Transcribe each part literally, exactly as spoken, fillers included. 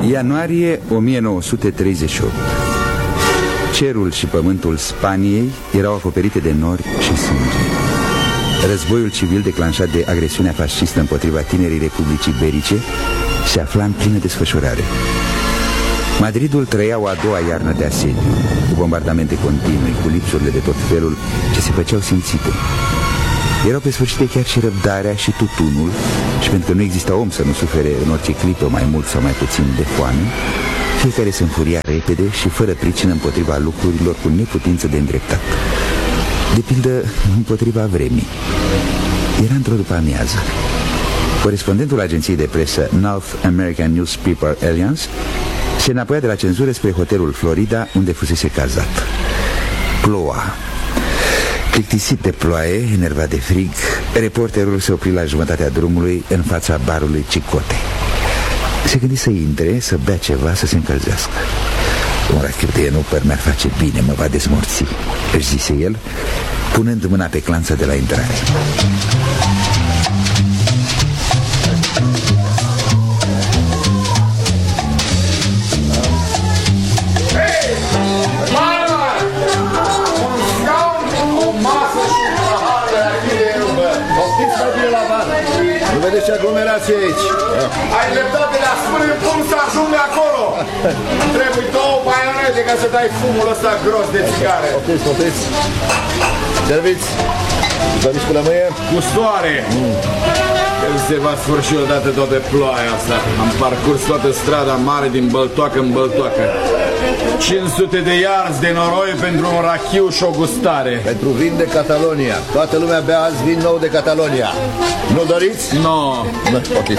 Ianuarie o mie nouă sute treizeci și opt. Cerul și pământul Spaniei erau acoperite de nori și sânge. Războiul civil declanșat de agresiunea fascistă împotriva tinerii Republici Iberice se afla în plină desfășurare. Madridul trăia o a doua iarnă de asediu, cu bombardamente continue, cu lipsurile de tot felul ce se făceau simțite. Erau pe sfârșit chiar și răbdarea și tutunul, și pentru că nu exista om să nu sufere în orice clipă mai mult sau mai puțin de foame, fiecare se înfuria repede și fără pricină împotriva lucrurilor cu neputință de îndreptat. De pildă, împotriva vremii. Era într-o după-amiază. Corespondentul agenției de presă North American Newspaper Alliance se înapoia de la cenzură spre hotelul Florida, unde fusese cazat. Ploua. Plictisit de ploaie, enervat de frig, reporterul se opri la jumătatea drumului în fața barului Cicote. Se gândi să intre, să bea ceva, să se încălzească. Un rachiu de enupăr mi-ar face bine, mă va dezmorți, își zise el, punând mâna pe clanța de la intrare. Nu vedeți ce aglomerație aici? Ai dreptate, dar spune cum să ajunge acolo. Trebuie două baionete ca să dai fumul ăsta gros de țigare. Opriți, opriți. Serviți. Serviți cu lămâie? Cu soare. mm. Când se va sfârși odată toată ploaia asta. Am parcurs toată strada mare din băltoacă în băltoacă. cinci sute de iarzi de noroi pentru un rachiu și o gustare. Pentru vin de Catalonia. Toată lumea bea azi vin nou de Catalonia. Nu doriți? No. Nu, ok.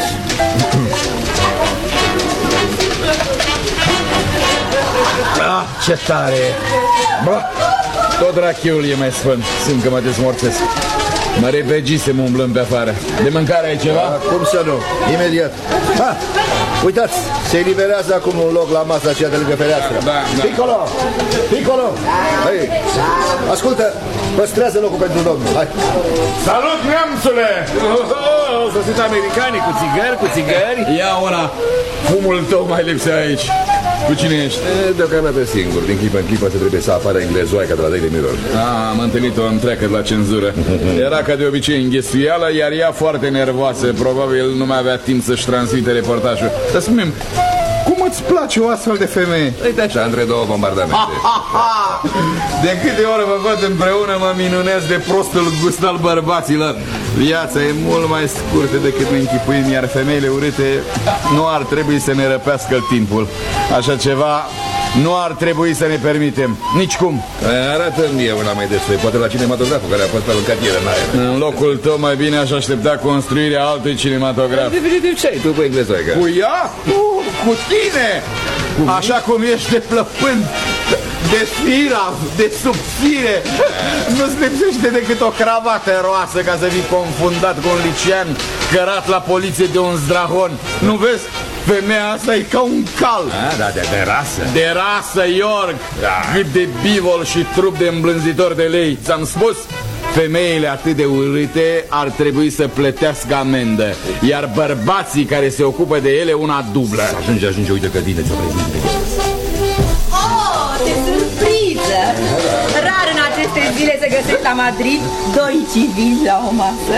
Ah, ce tare. Bă, tot rachiul e mai sfânt. Simt că mă dezmorțesc. Mă repegisem umblând pe afară. De mâncare ai ceva? Da, cum să nu? Imediat. Ha, uitați, se eliberează acum un loc la masa aceea de lângă fereastră. Da, da. Piccolo! Piccolo! Hai, ascultă, păstrează locul pentru domnul. Hai. Salut, neamțule! Oh, să sunt americani cu țigări, cu țigări. Ia una, fumul tău mai lipsea aici. Cu cine ești? E, deocamdată singur. Din clipă în clipă se trebuie să apară englezoaica de la Daily Mirror. Ah, am întâlnit-o întreagă la cenzură. Era ca de obicei înghesuială, iar ea foarte nervoasă. Probabil nu mai avea timp să-și transmite reportajul. Dar spune-mi, cum îți place o astfel de femeie? Uite așa, între două bombardamente. Ha, ha, ha. De câte ori vă văd împreună, mă minunez de prostul gust al bărbaților. Viața e mult mai scurtă decât ne închipuim, iar femeile urâte nu ar trebui să ne răpească timpul. Așa ceva nu ar trebui să ne permitem. Nici cum. Arată-mi eu una mai despre, poate la cinematograful care a fost aruncat ieri în aer. În locul tău mai bine aș aștepta construirea altui cinematograf. Ce ai tu cu englezoaica? Cu ea? Cu, cu tine! Cu așa cum ești de plăpând, de firav, de subțire. Nu-ți lipsește decât o cravată roasă ca să fii confundat cu un licean cărat la poliție de un zdrahon. Nu vezi? Femeia asta e ca un cal. A, da, de, de rasă. De rasă, Iorg. Da. Cât de bivol și trup de îmblânzitor de lei. Ți-am spus? Femeile atât de urâte ar trebui să plătească amendă, iar bărbații care se ocupă de ele una dublă. Ajunge, ajunge, uite că vine, ți-o prezint. Oh, ce surpriză! Rar în aceste zile să găsești la Madrid doi civili la o masă.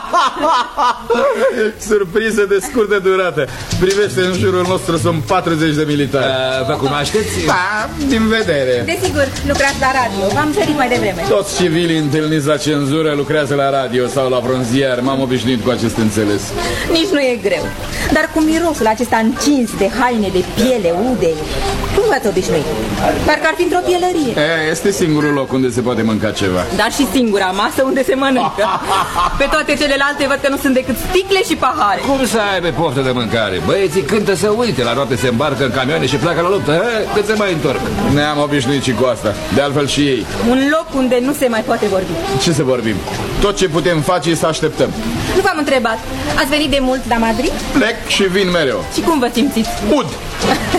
Surpriză de scurtă durată. Privește, în jurul nostru sunt patruzeci de militari. uh, Vă cunoașteți? Da, din vedere. Desigur, lucrați la radio, v-am sărit mai devreme. Toți civilii întâlniți la cenzură lucrează la radio sau la vreun ziar. M-am obișnuit cu acest înțeles. Nici nu e greu. Dar cu mirosul acesta încins de haine de piele ude, cum v-ați obișnuit? Parcă ar fi într-o pielărie. E, este singurul loc unde se poate mânca ceva. Dar și singura masă unde se mănâncă. Pe toate celelalte văd că nu sunt decât sticle și pahare. Cum să aibă poftă de mâncare? Băieții cântă să uite, la noapte se îmbarcă în camioane și pleacă la luptă. He? Cât se mai întorc? Ne-am obișnuit și cu asta. De altfel și ei. Un loc unde nu se mai poate vorbi. Ce să vorbim? Tot ce putem face e să așteptăm. Nu v-am întrebat. Ați venit de mult la Madrid? Plec și vin mereu. Și cum vă simțiți? Ud!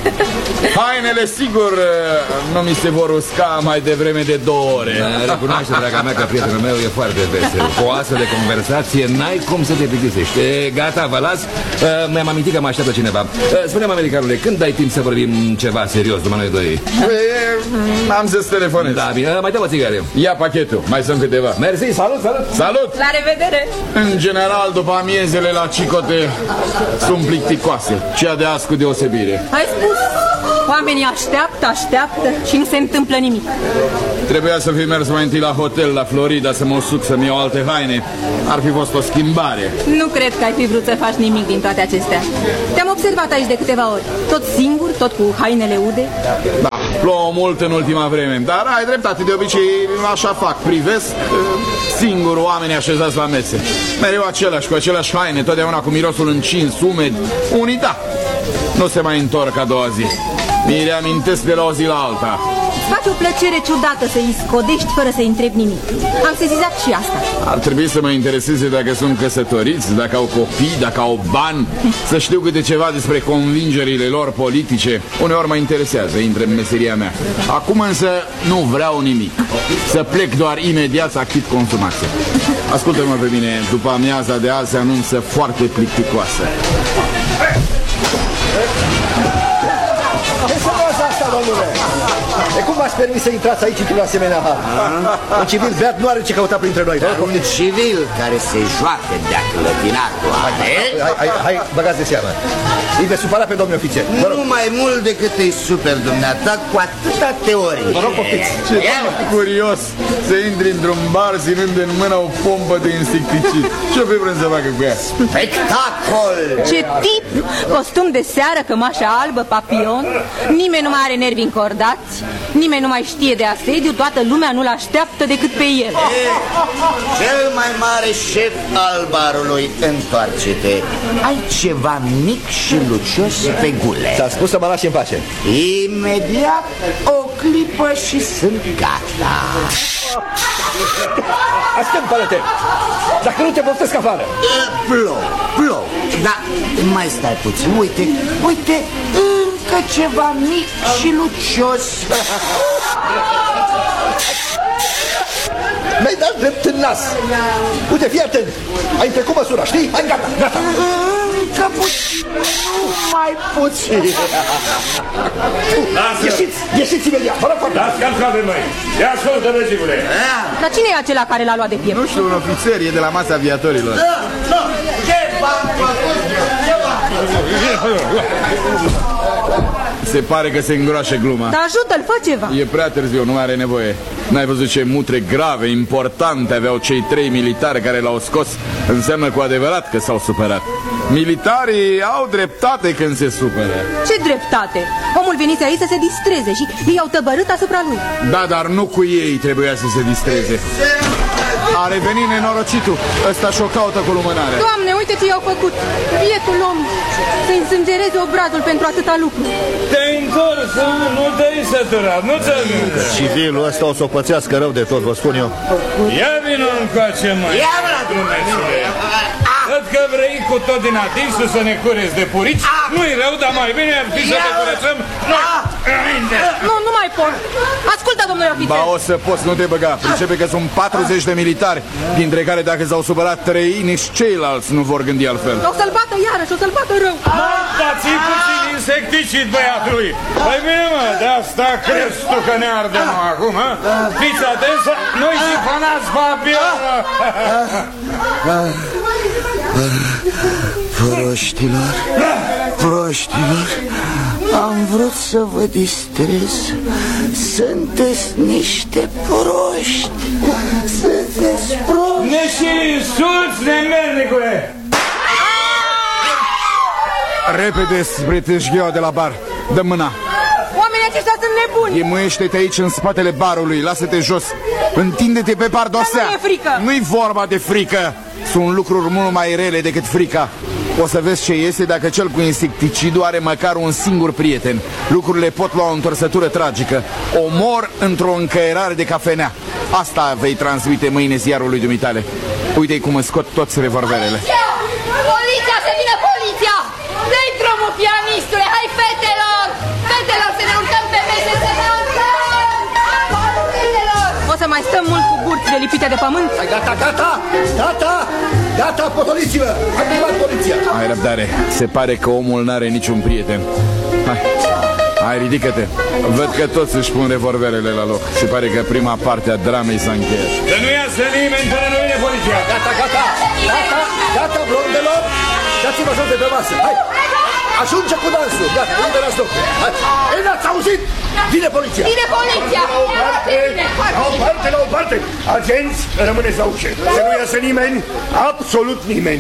Hainele, sigur, nu mi se vor usca mai devreme de două ore. Da, recunoaște, draga mea, că prietenul meu e foarte vesel. Cu o astfel de conversație n-ai cum să te plictisești. E, gata, vă las. uh, Mi-am amintit că mă așteaptă cineva. uh, Spune-mă, americanule, când dai timp să vorbim ceva serios după noi doi? E, am să-ți telefonez. Da, bine, mai dă o țigare. Ia pachetul, mai sunt câteva. Mersi, salut, salut. Salut! La revedere! În general, după amiezele la Cicote sunt plicticoase. Cea de azi cu deosebire. Ai spus, oamenii așteaptă, așteaptă și nu se întâmplă nimic. Trebuia să fi mers mai întâi la hotel la Florida să mă suc să-mi iau alte haine. Ar fi fost o schimbare. Nu cred că ai fi vrut să faci nimic din toate acestea. Te-am observat aici de câteva ori. Tot singur, tot cu hainele ude. Da, plouă mult în ultima vreme. Dar ai dreptate, de obicei așa fac. Privesc singur oamenii așezați la mese. Mereu același, cu aceleași haine, totdeauna cu mirosul încins, umedi. Unii da, nu se mai întorc a doua zi. Mi reamintesc de la o zi la alta. Face o plăcere ciudată să-i scodești fără să-i întrebi nimic. Am sesizat și asta. Ar trebui să mă intereseze dacă sunt căsătoriți, dacă au copii, dacă au bani, să știu câte ceva despre convingerile lor politice. Uneori mă interesează, intră în meseria mea. Acum însă nu vreau nimic. Să plec doar imediat să achit consumație. Ascultă-mă pe mine, după amiaza de azi anunță foarte plicticoasă. Ce să faci asta, domnule? E cum v-ați permis să intrați aici într-un asemenea har? Un civil beat nu are ce căuta printre noi. Dar un civil care se joacă de-a clătinatul. Hai, hai, hai, băgați de seama. Îi veți supăra pe domnul ofițer. Nu mai mult decât îi super dumneata cu atâta teorie. Vă rog, poftiți. Ce curios să intri într-un bar ținând în mână o pompă de insecticid. Ce-o fi vrând să facă cu ea? Spectacol! Ce tip! Costum de seară, cămașă albă, papion. Nimeni nu mai are nervi încordați. Nimeni nu mai știe de asediu. Toată lumea nu-l așteaptă decât pe el. E, cel mai mare șef al barului, întoarce-te. Ai ceva mic și lucios pe gule. S-a spus să mă lași în pace. Imediat o clipă și sunt gata. Ascund, palete! Dacă nu te poftesc afară. Plou, plou. Dar mai stai puțin, uite, uite, încă ceva mic și lucios. Mi-ai dat drept în nas. Uite, fii atent. Ai trecut măsura, știi? Hai, gata, gata. Încă puțin, mai puțin. Ieșiți, ieșiți imediat, fără foarte. Dați calcave, măi! Ia ascultă, răzivule! Dar cine e acela care l-a luat de piept? Nu știu, un ofițer, e de la masa aviatorilor. Ce v-am făcut? Ce v-am făcut? Se pare că se îngroașe gluma. Dar ajută-l, fă ceva. E prea târziu, nu mai are nevoie. N-ai văzut ce mutre grave, importante aveau cei trei militari care l-au scos? Înseamnă cu adevărat că s-au supărat. Militarii au dreptate când se supără. Ce dreptate? Omul venise aici să se distreze și ei au tăbărât asupra lui. Da, dar nu cu ei trebuia să se distreze. A revenit nenorocitul. Ăsta și-o caută cu lumânare. Doamne, uite ce i-au făcut. Bietul om să-i însângereze obrazul pentru atâta lucru. Te-ai întors, nu te-ai săturat, nu ți-ai minte. Civilul ăsta o să o pățească rău de tot, vă spun eu. Ia vină încoace, măi. Ia vă la Dumnezeu. Văd că vrei cu tot din adinsul să ne cureți de purici. Nu-i rău, dar mai bine ar fi să te curățăm noi. Nu, nu mai pot. Ascultă, domnule ofițer. Ba o să poți, nu te băga. Pricepe că sunt patruzeci de militari, dintre care dacă s-au supărat trei, nici ceilalți nu vor gândi altfel. O să-l bată iarăși, o să-l bată rău. Dați-i puțin insecticid băiatului. Păi bine, mă, de asta crezi tu că ne ardem acum, hă? Fiți atenți, nu-i sifonați papierul. Proștilor, proștilor, am vrut să vă distrez. Sunteți niște proști. Sunteți proști. Ne și insulți, nemernicule. Repede spre tâșgheaua de la bar. Dă mâna. Oamenii aceștia sunt nebuni. Emuiește-te aici în spatele barului. Lasă-te jos. Întinde-te pe pardosea. Dar nu e frică. Nu-i vorba de frică. Sunt lucruri mult mai rele decât frica. O să vezi ce iese dacă cel cu insecticidul are măcar un singur prieten. Lucrurile pot lua o întorsătură tragică. Omor într-o încăierare de cafenea. Asta vei transmite mâine ziarului dumitale. Uite-i cum îți scot toți revolverele. Poliția, să vină poliția! Dă-i drumul, pianistule! Hai, fetelor! Fetelor! lipite de pământ. Hai, gata, gata, gata, gata, potoliți-vă, activați poliția. Hai răbdare, se pare că omul n-are niciun prieten. Hai, hai, ridică-te. Văd că toți își pun revolverele la loc. Se pare că prima parte a dramei s-a încheiat. Să nu iasă nimeni până nu vine poliția. Gata, gata, gata, gata, blondelor. Dați-vă jos de pe masă, hai. Ajunge cu dansul, gata, unde l-ați loc? Ei, n-ați auzit? Vine poliția. Vine poliția. La o parte, la o parte, la o parte. Agenți, rămâneți la ușă. Să nu iasă nimeni, absolut nimeni.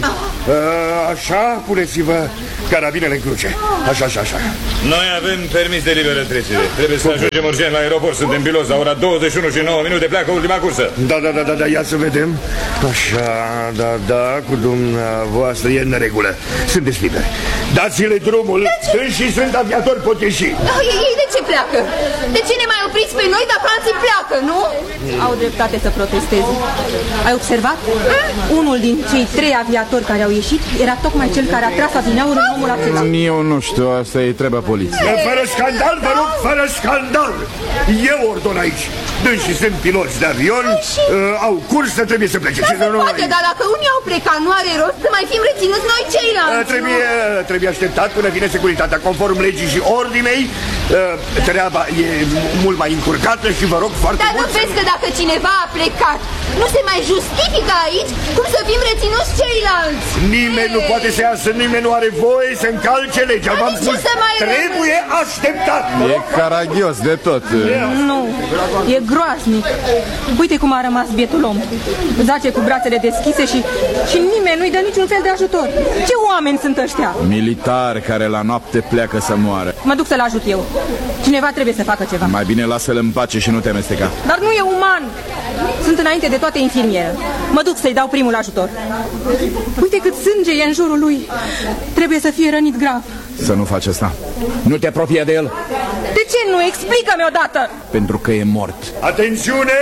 Așa, puneți-vă carabinele în cruce. Așa, așa, așa. Noi avem permis de liberă trecere. Trebuie să ajungem urgent la aeroport. Suntem piloți la ora douăzeci și unu și nouă minute. Pleacă ultima cursă. Da, da, da, da, da, ia să vedem. Așa, da, da, cu dumneavoastră e în regulă. Sunteți liberi. Dați-le drumul. Sunt și sunt aviatori, pot ieși. Ei de ce pleacă? De ce ne mai opriți pe noi, dar alții pleacă, nu? Au dreptate să protesteze. Ai observat? Unul din cei trei aviatori care au ieșit era tocmai cel care a tras adineauri în omul acela. Eu nu știu, asta e treaba poliției. Fără scandal, vă rog, fără scandal. Eu ordon aici. Dânsii sunt piloți de avion, uh, au cursă, trebuie să plece. Da, se poate, dar dacă unii au plecat, nu are rost să mai fim reținuți noi ceilalți. Uh, trebuie, trebuie așteptat până vine securitatea. Conform legii și ordinei, uh, treaba e mult mai încurcată și vă rog foarte dar mult. Dar nu vezi că dacă cineva a plecat, nu se mai justifică aici cum să fim reținuți ceilalți? Nimeni nu poate să iasă, nimeni nu are voie să încalce legea. V-am spus, trebuie așteptat. E caragios de tot. Nu, e groaznic. Uite cum a rămas bietul om. Zace cu brațele deschise și, și nimeni nu-i dă niciun fel de ajutor. Ce oameni sunt ăștia? Militari care la noapte pleacă să moară. Mă duc să-l ajut eu. Cineva trebuie să facă ceva. Mai bine lasă-l în pace și nu te amesteca. Dar nu e uman. Sunt înainte de toate infirmieră. Mă duc să-i dau primul ajutor. Uite cât sânge e în jurul lui. Trebuie să fie rănit grav. Să nu faci asta. Nu te apropia de el. De ce nu? Explică-mi odată. Pentru că e mort. Atențiune!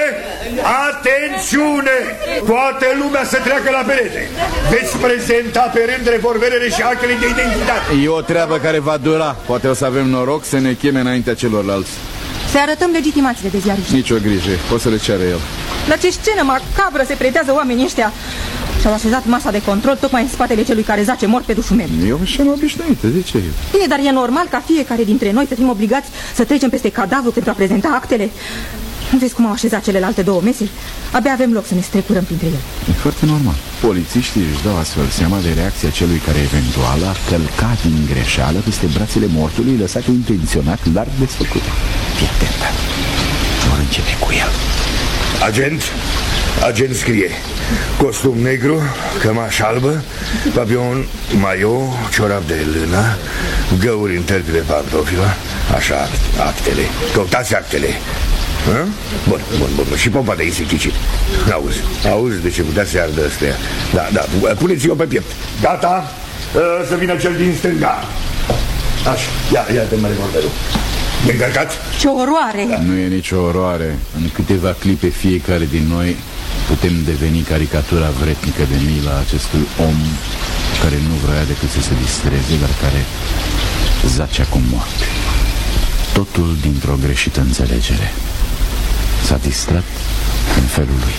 Atențiune! Toată lumea să treacă la perete. Veți prezenta pe rând revolverele și actele de identitate. E o treabă care va dura. Poate o să avem noroc să ne cheme înaintea celorlalți. Să arătăm legitimațiile de ziariști. Nici o grijă, o să le ceară el. La ce scenă macabră se pretează oamenii ăștia. Și-au așezat masa de control tocmai în spatele celui care zace mort pe dușul meu. Eu și-am obișnuit, de ce? Bine, dar e normal ca fiecare dintre noi să fim obligați să trecem peste cadavru pentru a prezenta actele. Nu vezi cum au așezat celelalte două mese? Abia avem loc să ne strecurăm printre ele. E foarte normal. Polițiștii își dau astfel seama de reacția celui care eventual a călcat din greșeală peste brațele mortului lăsate intenționat larg desfăcute. Fii atentă. Vor începe cu el. Agent, agent scrie costum negru, cămașă albă, papion, maio, ciorap de lână, găuri în tălpi de pantofilă. Așa, actele. Căutați actele. Ha? Bun, bun, bun, bun. Și pompa de insecticid. Auzi, auzi de ce putea să ardă ăstea. Da, da, puneți-o pe piept. Gata, să vină cel din stânga. Așa, ia, ia-te mă revolverul. E încărcat? Ce oroare! Da. Nu e nicio oroare. În câteva clipe fiecare din noi putem deveni caricatura vretnică de milă a acestui om care nu vrea decât să se distreze, dar care zace acum moarte. Totul dintr-o greșită înțelegere. S-a distrat în felul lui.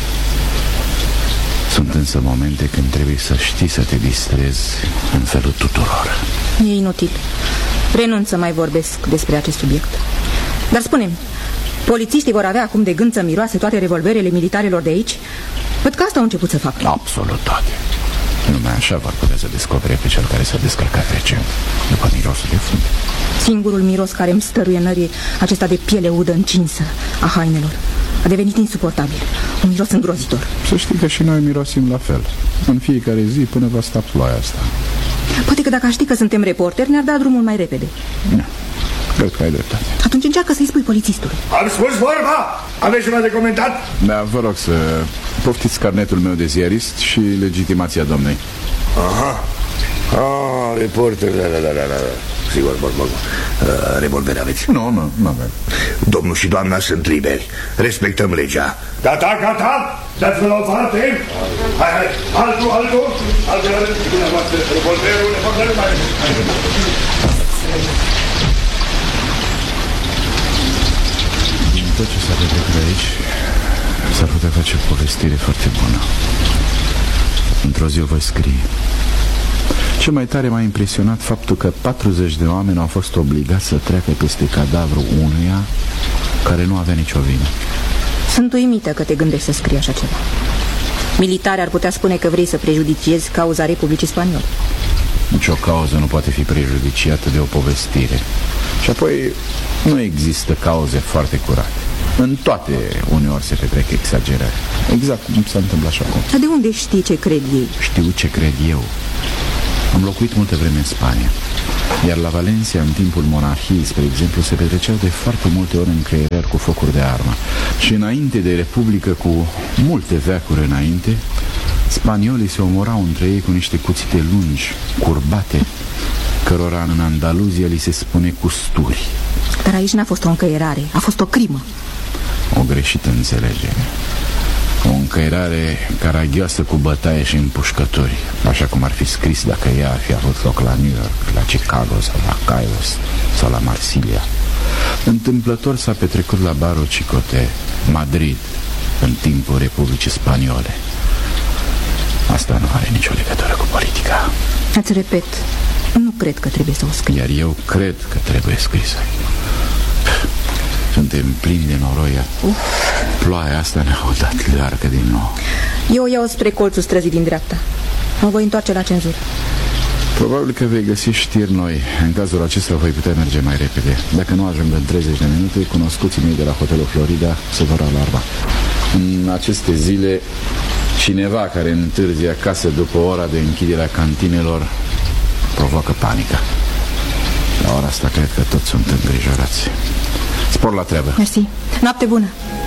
Sunt însă momente când trebuie să știi să te distrezi în felul tuturor. E inutil. Renunț să mai vorbesc despre acest subiect. Dar spune-mi, polițiștii vor avea acum de gând să miroase toate revolverele militarilor de aici? Văd că asta au început să facă. Absolut toate. Numai așa vor putea să descopere pe cel care s-a descărcat recent, după mirosul de fund. Singurul miros care îmi stăruie nării, acesta de piele udă încinsă a hainelor. A devenit insuportabil. Un miros îngrozitor. Să știi că și noi mirosim la fel. În fiecare zi până va sta ploaia asta. Poate că dacă știi că suntem reporteri, ne-ar da drumul mai repede. Da, cred că ai dreptate. Atunci încearcă să-i spui polițistului. Am spus vorba! Aveți ceva de comentat? Da, vă rog să poftiți carnetul meu de ziarist și legitimația domnei. Aha. Ah, reporter, da, da, da, da, da. Sigur, bun, bun. Uh, revolver aveți? Nu, nu, nu avem. Domnul și doamna sunt liberi. Respectăm legea. Gata, gata! Dați-vă la o parte! Hai, hai! Altul, altul! Altul, dumneavoastră, revolverul, revolverul, mai... Din tot ce s-a petrecut aici, s-ar putea face face o povestire foarte bună. Într-o zi o voi scrie. Cel mai tare m-a impresionat faptul că patruzeci de oameni au fost obligați să treacă peste cadavrul unuia care nu avea nicio vină. Sunt uimită că te gândești să scrii așa ceva. Militari ar putea spune că vrei să prejudiciezi cauza Republicii Spaniole. Nicio cauză nu poate fi prejudiciată de o povestire. Și apoi nu există cauze foarte curate. În toate uneori se petrec exagerări. Exact cum s-a întâmplat și acum. Dar de unde știi ce cred ei? Știu ce cred eu. Am locuit multă vreme în Spania. Iar la Valencia, în timpul monarhiei, spre exemplu, se petreceau de foarte multe ori încăierări cu focuri de armă. Și înainte de Republică, cu multe veacuri înainte, spaniolii se omorau între ei cu niște cuțite lungi, curbate, cărora în Andaluzia li se spune custuri. Dar aici n-a fost o încăierare, a fost o crimă. O greșită înțelegere. O încăierare caragioasă cu bătaie și împușcători, așa cum ar fi scris dacă ea ar fi avut loc la New York, la Chicago sau la Cairo sau la Marsilia. Întâmplător s-a petrecut la Barul Chicote, Madrid, în timpul Republicii Spaniole. Asta nu are nicio legătură cu politica. Îți repet, nu cred că trebuie să o scrii. Iar eu cred că trebuie scrisă. Suntem plini de noroi. Uf. Ploaia asta ne-a dat learcă din nou. Eu iau spre colțul străzii din dreapta. Mă voi întoarce la cenzură. Probabil că vei găsi știri noi. În cazul acesta voi putea merge mai repede. Dacă nu ajung în treizeci de minute, cunoscuții mei de la Hotelul Florida se vor alarma. În aceste zile, cineva care întârzie acasă după ora de închidere a cantinelor provoacă panică. La ora asta cred că toți sunt îngrijorați. Spor la treabă. Mersi. Noapte bună.